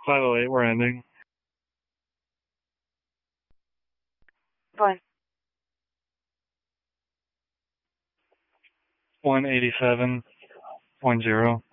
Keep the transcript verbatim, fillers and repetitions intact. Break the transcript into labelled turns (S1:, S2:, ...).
S1: five oh eight, we're ending.
S2: Fine.
S1: one eighty-seven point zero.